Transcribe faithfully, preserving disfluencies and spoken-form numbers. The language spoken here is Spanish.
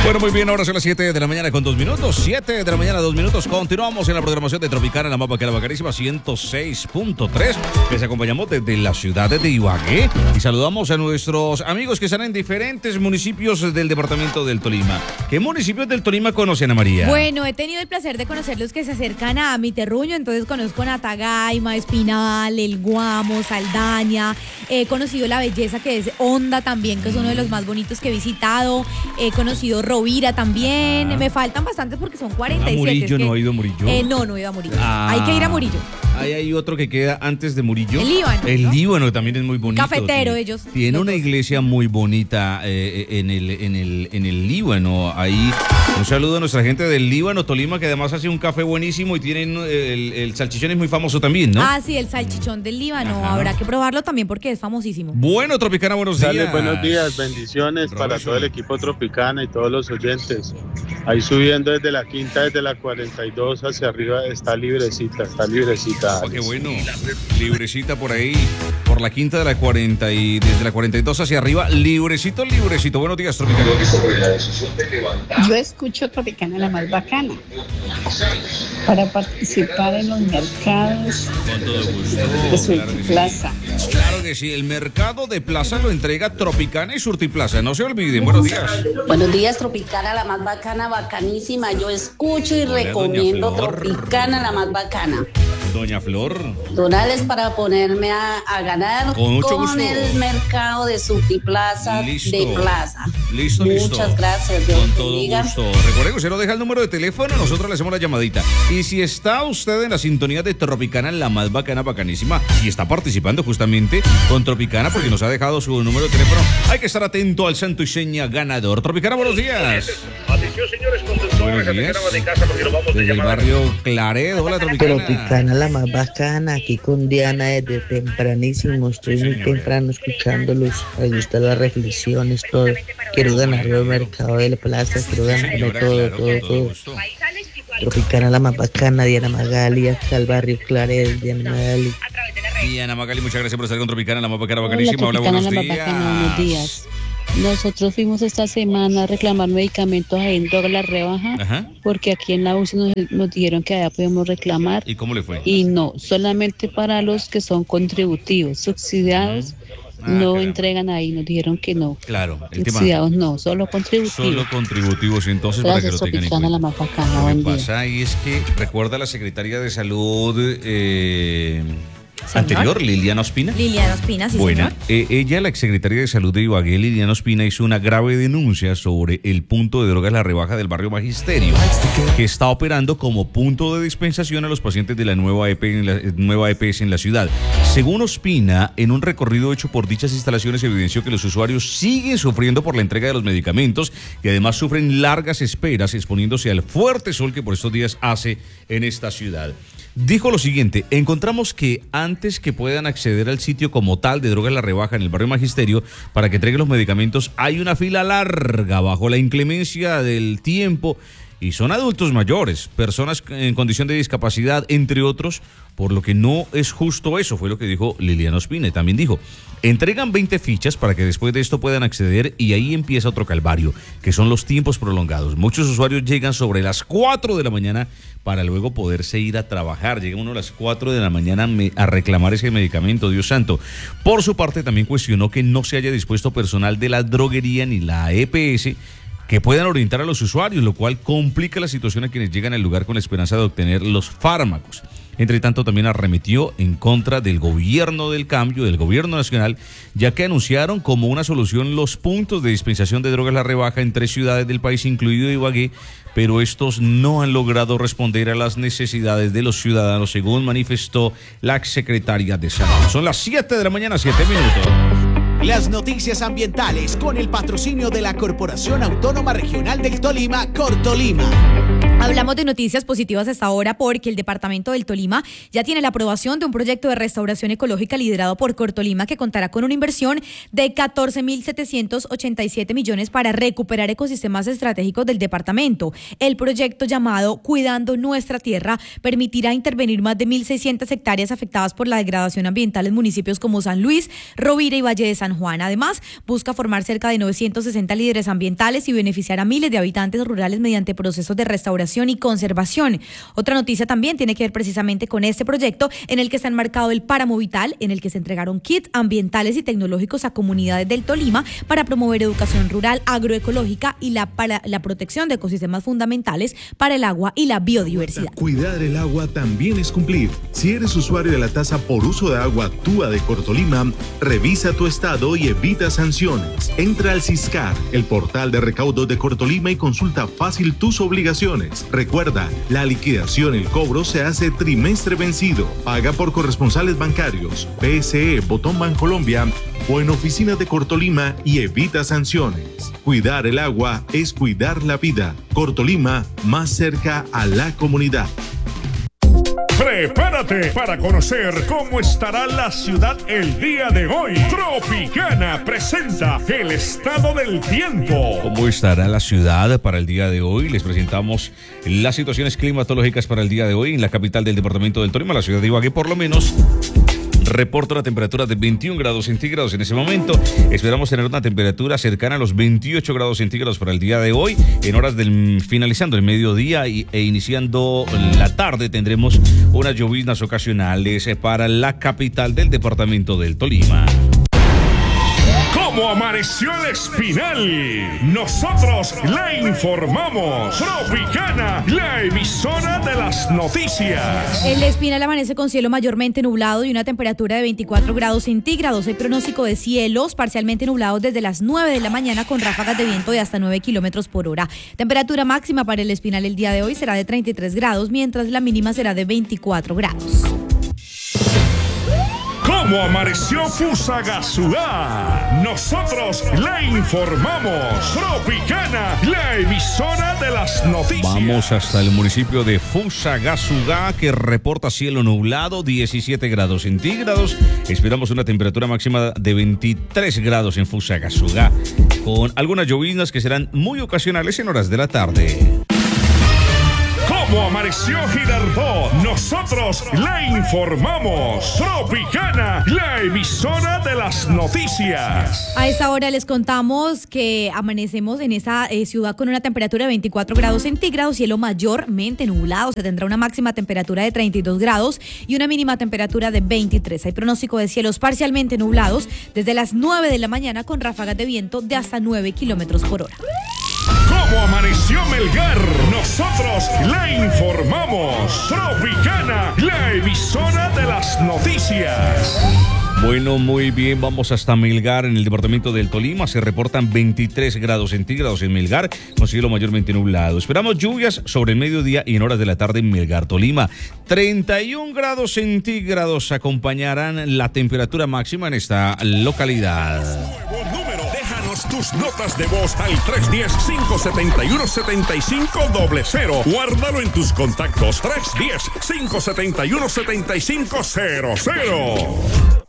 Bueno, muy bien, ahora son las siete de la mañana con dos minutos. siete de la mañana, dos minutos. Continuamos en la programación de Tropicana, la más bacana, bacanísima, ciento seis punto tres. Les acompañamos desde la ciudad de Ibagué y saludamos a nuestros amigos que están en diferentes municipios del departamento del Tolima. ¿Qué municipios del Tolima conocen, Ana María? Bueno, he tenido el placer de conocer los que se acercan a mi terruño, entonces conozco Natagaima, Espinal, El Guamo, Saldaña. He conocido la belleza que es Honda también, que es uno de los más bonitos que he visitado. He conocido Rovira también. Ah. Me faltan bastantes porque son cuarenta y siete. ¿A Murillo? Es que, ¿No ha ido a Murillo? Eh, no, no he ido a Murillo. Ah. Hay que ir a Murillo. Ahí hay otro que queda antes de Murillo. El Líbano. El ¿no? Líbano también es muy bonito. Cafetero, tiene, ellos. Tiene una dos. iglesia muy bonita eh, en, el, en, el, en el Líbano. Ahí un saludo a nuestra gente del Líbano, Tolima, que además hace un café buenísimo y tienen el, el salchichón es muy famoso también, ¿no? Ah, sí, el salchichón del Líbano. Ajá. Habrá que probarlo también porque es famosísimo. Bueno, Tropicana, buenos días. Dale, buenos días, bendiciones Robinson. para todo el equipo Tropicana y todos los oyentes. Ahí subiendo desde la quinta, desde la cuarenta y dos hacia arriba, está librecita, está librecita. Oh, qué bueno. Librecita por ahí, por la quinta de la cuarenta y desde la cuarenta y dos hacia arriba, librecito, librecito. Buenos días, Tropicana. Yo escucho Tropicana, la más bacana, para participar en los mercados Con todo gusto. de Surtiplaza. Claro que sí. Claro que sí, el mercado de plaza lo entrega Tropicana y Surtiplaza. No se olviden. Buenos días. Buenos días, Tropicana, la más bacana, bacanísima. Yo escucho y Hola, recomiendo doña Flor. Tropicana, la más bacana. Doña Flor. Donales para ponerme a, a ganar Con mucho con gusto. el mercado de Surtiplaza Listo. de Plaza. Listo, listo. Muchas gracias, Dios Con todo bendiga. gusto. Recuerde que usted nos deja el número de teléfono, nosotros le hacemos la llamadita. Y si está usted en la sintonía de Tropicana, la más bacana, bacanísima, y está participando justamente con Tropicana porque nos ha dejado su número de teléfono, hay que estar atento al santo y seña ganador. Tropicana, buenos días. Atención, señores conductores, Buenos días. de casa porque nos vamos de Desde el llamada. barrio Claret, hola Tropicana. Tropicana, la más bacana, aquí con Diana desde tempranísimo, estoy muy temprano escuchándolos, me gustan las reflexiones, todo, quiero ganar el mercado de la plaza, quiero ganarme Señora, todo, claro, todo, con todo todo. gusto. Tropicana, la más bacana, Diana Magali, acá al barrio Claret, Diana Magali. Diana Magali, muchas gracias por estar con Tropicana, la más bacana, Hola, bacanísima. Hola, Tropicana, buenos la días. más bacana, buenos días. Nosotros fuimos esta semana a reclamar medicamentos ahí en Droga La Rebaja, Ajá. porque aquí en la U C I nos, nos dijeron que allá podemos reclamar ¿Y cómo le fue? y no, solamente para los que son contributivos, subsidiados Ah, no caramba. entregan ahí, nos dijeron que no. Claro, el tema. Subsidiados no, solo contributivos. Solo contributivos, entonces, para que Gracias, lo tengan en Tropicana, la cuenta. más bacana, Lo buen que día. pasa ahí es que, recuerda la secretaria de salud eh, Señor. anterior, Liliana Ospina. Liliana Ospina, sí, Bueno, señor. eh, ella, la exsecretaria de Salud de Ibagué, Liliana Ospina, hizo una grave denuncia sobre el punto de drogas La Rebaja del barrio Magisterio, que está operando como punto de dispensación a los pacientes de la nueva, E P en la, eh, nueva E P S en la ciudad. Según Ospina, en un recorrido hecho por dichas instalaciones, evidenció que los usuarios siguen sufriendo por la entrega de los medicamentos y además sufren largas esperas exponiéndose al fuerte sol que por estos días hace en esta ciudad. Dijo lo siguiente: encontramos que antes que puedan acceder al sitio como tal de Drogas La Rebaja en el barrio Magisterio para que entreguen los medicamentos, hay una fila larga bajo la inclemencia del tiempo y son adultos mayores, personas en condición de discapacidad, entre otros, por lo que no es justo eso, fue lo que dijo Liliana Ospina. También dijo, entregan veinte fichas para que después de esto puedan acceder y ahí empieza otro calvario, que son los tiempos prolongados. Muchos usuarios llegan sobre las cuatro de la mañana para luego poderse ir a trabajar. Llega uno a las cuatro de la mañana a reclamar ese medicamento, Dios santo. Por su parte, también cuestionó que no se haya dispuesto personal de la droguería ni la E P S que puedan orientar a los usuarios, lo cual complica la situación a quienes llegan al lugar con la esperanza de obtener los fármacos. Entre tanto, también arremetió en contra del gobierno del cambio, del gobierno nacional, ya que anunciaron como una solución los puntos de dispensación de drogas La Rebaja en tres ciudades del país, incluido Ibagué, pero estos no han logrado responder a las necesidades de los ciudadanos, según manifestó la exsecretaria de Salud. Son las siete de la mañana, siete minutos. Las noticias ambientales con el patrocinio de la Corporación Autónoma Regional del Tolima, Cortolima. Hablamos de noticias positivas hasta ahora porque el departamento del Tolima ya tiene la aprobación de un proyecto de restauración ecológica liderado por Cortolima que contará con una inversión de catorce mil setecientos ochenta y siete millones para recuperar ecosistemas estratégicos del departamento. El proyecto llamado Cuidando Nuestra Tierra permitirá intervenir más de mil seiscientas hectáreas afectadas por la degradación ambiental en municipios como San Luis, Rovira y Valle de San Juan. Además, busca formar cerca de novecientos sesenta líderes ambientales y beneficiar a miles de habitantes rurales mediante procesos de restauración y conservación. Otra noticia también tiene que ver precisamente con este proyecto en el que está enmarcado el Páramo Vital, en el que se entregaron kits ambientales y tecnológicos a comunidades del Tolima para promover educación rural, agroecológica y la, para la protección de ecosistemas fundamentales para el agua y la biodiversidad. Cuidar el agua también es cumplir. Si eres usuario de la tasa por uso de agua TUA de Cortolima, revisa tu estado y evita sanciones. Entra al Ciscar, el portal de recaudo de Cortolima, y consulta fácil tus obligaciones. Recuerda, la liquidación, el cobro se hace trimestre vencido. Paga por corresponsales bancarios, P S E, Botón Bancolombia o en oficinas de Cortolima y evita sanciones. Cuidar el agua es cuidar la vida. Cortolima, más cerca a la comunidad. Prepárate para conocer cómo estará la ciudad el día de hoy. Tropicana presenta el estado del tiempo. ¿Cómo estará la ciudad para el día de hoy? Les presentamos las situaciones climatológicas para el día de hoy en la capital del departamento del Tolima, la ciudad de Ibagué. Por lo menos reporta una temperatura de veintiún grados centígrados en ese momento. Esperamos tener una temperatura cercana a los veintiocho grados centígrados para el día de hoy. En horas del finalizando el mediodía y, e iniciando la tarde tendremos unas lloviznas ocasionales para la capital del departamento del Tolima. ¿Cómo amaneció el Espinal? Nosotros la informamos. Tropicana, la emisora de las noticias. El Espinal amanece con cielo mayormente nublado y una temperatura de veinticuatro grados centígrados. Hay pronóstico de cielos parcialmente nublados desde las nueve de la mañana con ráfagas de viento de hasta nueve kilómetros por hora. Temperatura máxima para el Espinal el día de hoy será de treinta y tres grados, mientras la mínima será de veinticuatro grados. ¿Cómo amaneció Fusagasugá? Nosotros la informamos. Tropicana, la emisora de las noticias. Vamos hasta el municipio de Fusagasugá, que reporta cielo nublado, diecisiete grados centígrados. Esperamos una temperatura máxima de veintitrés grados en Fusagasugá, con algunas lloviznas que serán muy ocasionales en horas de la tarde. ¿Cómo amaneció Girardot? Nosotros la informamos. Tropicana, la emisora de las noticias. A esta hora les contamos que amanecemos en esta eh, ciudad con una temperatura de veinticuatro grados centígrados, cielo mayormente nublado. Se tendrá una máxima temperatura de treinta y dos grados y una mínima temperatura de veintitrés. Hay pronóstico de cielos parcialmente nublados desde las nueve de la mañana con ráfagas de viento de hasta nueve kilómetros por hora. ¿Cómo amaneció Melgar? Nosotros la informamos. Tropicana, la emisora de las noticias. Bueno, muy bien, vamos hasta Melgar, en el departamento del Tolima. Se reportan veintitrés grados centígrados en Melgar, con cielo mayormente nublado. Esperamos lluvias sobre el mediodía y en horas de la tarde en Melgar, Tolima. treinta y un grados centígrados acompañarán la temperatura máxima en esta localidad. Nuevo número, déjanos tus notas de voz al tres uno cero, cinco siete uno, siete cinco cero cero. Guárdalo en tus contactos. tres uno cero, cinco siete uno, siete cinco cero cero.